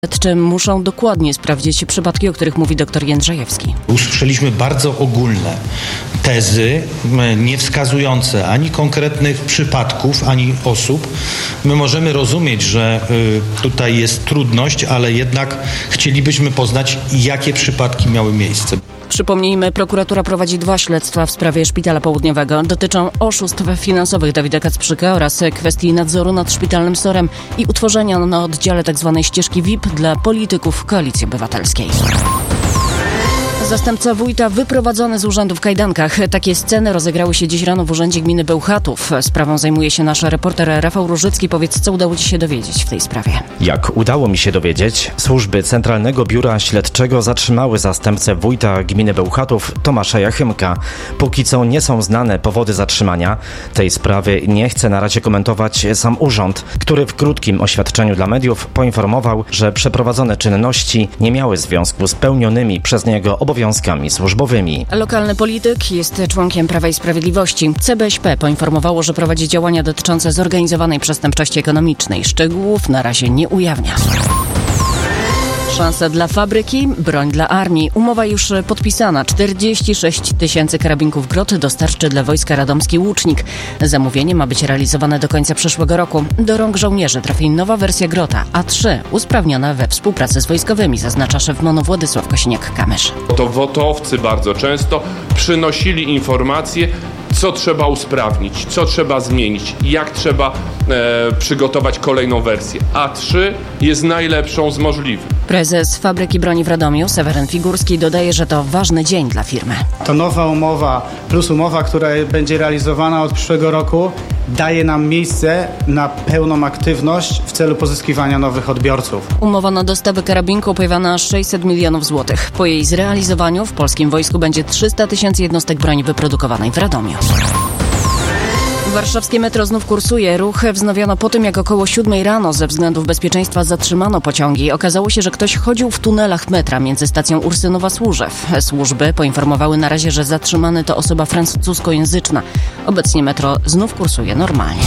Śledczy muszą dokładnie sprawdzić przypadki, o których mówi dr Jędrzejewski. Usłyszeliśmy bardzo ogólne tezy, nie wskazujące ani konkretnych przypadków, ani osób. My możemy rozumieć, że tutaj jest trudność, ale jednak chcielibyśmy poznać, jakie przypadki miały miejsce. Przypomnijmy, prokuratura prowadzi 2 śledztwa w sprawie Szpitala Południowego. Dotyczą oszustw finansowych Dawida Kacprzyka oraz kwestii nadzoru nad szpitalnym SOR-em i utworzenia na oddziale tzw. ścieżki VIP dla polityków Koalicji Obywatelskiej. Zastępca wójta wyprowadzony z urzędu w kajdankach. Takie sceny rozegrały się dziś rano w urzędzie gminy Bełchatów. Sprawą zajmuje się nasz reporter Rafał Różycki. Powiedz, co udało ci się dowiedzieć w tej sprawie? Jak udało mi się dowiedzieć, służby Centralnego Biura Śledczego zatrzymały zastępcę wójta gminy Bełchatów Tomasza Jachymka. Póki co nie są znane powody zatrzymania. Tej sprawy nie chce na razie komentować sam urząd, który w krótkim oświadczeniu dla mediów poinformował, że przeprowadzone czynności nie miały związku z pełnionymi przez niego obowiązkami służbowymi. Lokalny polityk jest członkiem Prawa i Sprawiedliwości. CBŚP poinformowało, że prowadzi działania dotyczące zorganizowanej przestępczości ekonomicznej. Szczegółów na razie nie ujawnia. Szanse dla fabryki, broń dla armii. Umowa już podpisana. 46 000 karabinków Grot dostarczy dla wojska radomski Łucznik. Zamówienie ma być realizowane do końca przyszłego roku. Do rąk żołnierzy trafi nowa wersja Grota A3, usprawniona we współpracy z wojskowymi, zaznacza szef MON-u Władysław Kosiniak-Kamysz. To WOT-owcy bardzo często przynosili informacje, co trzeba usprawnić, co trzeba zmienić, jak trzeba przygotować kolejną wersję. A3 jest najlepszą z możliwych. Prezes Fabryki Broni w Radomiu, Seweryn Figurski, dodaje, że to ważny dzień dla firmy. To nowa umowa plus umowa, która będzie realizowana od przyszłego roku, daje nam miejsce na pełną aktywność w celu pozyskiwania nowych odbiorców. Umowa na dostawę karabinku opiewa na 600 milionów złotych. Po jej zrealizowaniu w polskim wojsku będzie 300 000 jednostek broni wyprodukowanej w Radomiu. Warszawskie metro znów kursuje. Ruch wznowiono po tym, jak około 7 rano ze względów bezpieczeństwa zatrzymano pociągi. Okazało się, że ktoś chodził w tunelach metra między stacją Ursynowa-Służew. Służby poinformowały na razie, że zatrzymany to osoba francuskojęzyczna. Obecnie metro znów kursuje normalnie.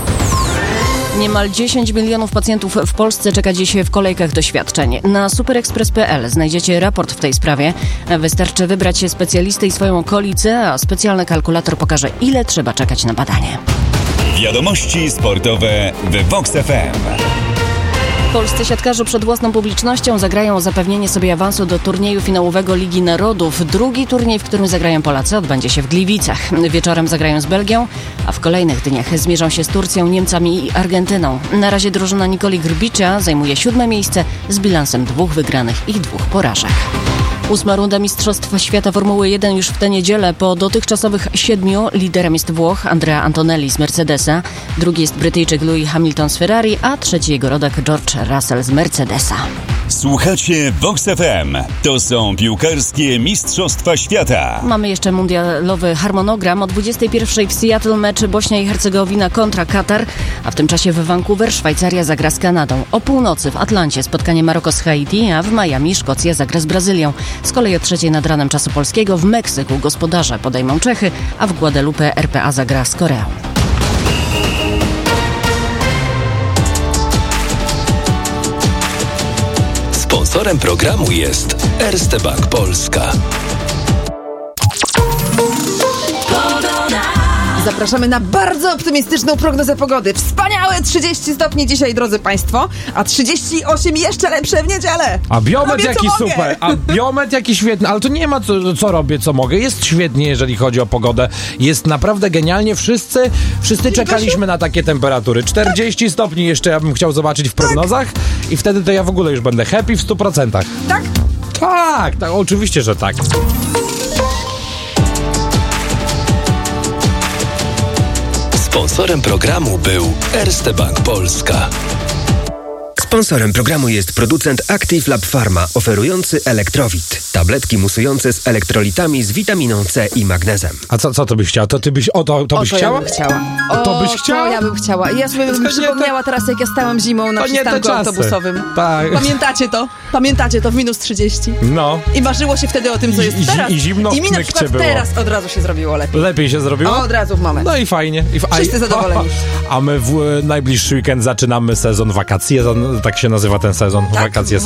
Niemal 10 milionów pacjentów w Polsce czeka dziś w kolejkach do świadczeń. Na superexpress.pl znajdziecie raport w tej sprawie. Wystarczy wybrać się specjalistę i swoją okolicę, a specjalny kalkulator pokaże, ile trzeba czekać na badanie. Wiadomości sportowe w Vox FM. Polscy siatkarze przed własną publicznością zagrają o zapewnienie sobie awansu do turnieju finałowego Ligi Narodów. Drugi turniej, w którym zagrają Polacy, odbędzie się w Gliwicach. Wieczorem zagrają z Belgią, a w kolejnych dniach zmierzą się z Turcją, Niemcami i Argentyną. Na razie drużyna Nikoli Grbicza zajmuje 7. miejsce z bilansem 2 wygranych i 2 porażek. 8. runda Mistrzostw Świata Formuły 1 już w tę niedzielę. Po dotychczasowych 7 liderem jest Włoch Andrea Antonelli z Mercedesa, drugi jest Brytyjczyk Lewis Hamilton z Ferrari, a trzeci jego rodak George Russell z Mercedesa. Słuchacie Vox FM. To są piłkarskie Mistrzostwa Świata. Mamy jeszcze mundialowy harmonogram. O 21:00 w Seattle mecz Bośnia i Hercegowina kontra Katar, a w tym czasie w Vancouver Szwajcaria zagra z Kanadą. O północy w Atlancie spotkanie Maroko z Haiti, a w Miami Szkocja zagra z Brazylią. Z kolei o 3:00 nad ranem czasu polskiego w Meksyku gospodarze podejmą Czechy, a w Guadalupe RPA zagra z Koreą. Sponsorem programu jest Erste Bank Polska. Zapraszamy na bardzo optymistyczną prognozę pogody. Wspaniałe 30 stopni dzisiaj, drodzy Państwo, a 38 jeszcze lepsze w niedzielę. A biometr robię, jaki super, a biometr jaki świetny, ale to nie ma co robię, co mogę. Jest świetnie, jeżeli chodzi o pogodę. Jest naprawdę genialnie. Wszyscy czekaliśmy na takie temperatury. 40 stopni jeszcze ja bym chciał zobaczyć w prognozach i wtedy to ja w ogóle już będę happy w 100%. Tak? Tak, oczywiście, że tak. Sponsorem programu był Erste Bank Polska. Sponsorem programu jest producent Active Lab Pharma, oferujący Elektrowit. Tabletki musujące z elektrolitami z witaminą C i magnezem. A co ty byś chciała? To ty byś byś chciała? Ja bym chciała. To byś chciała? To ja bym chciała. Ja sobie bym przypomniała teraz, jak ja stałam zimą na przystanku autobusowym. Tak. Pamiętacie to w minus 30. No. I marzyło się wtedy o tym, co jest teraz. I zimno I mi na przykład teraz od razu się zrobiło lepiej. Lepiej się zrobiło? Od razu w moment. No i fajnie. Wszyscy zadowoleni. A my w najbliższy weekend zaczynamy sezon wakacji. Tak się nazywa ten sezon. Tak? Wakacje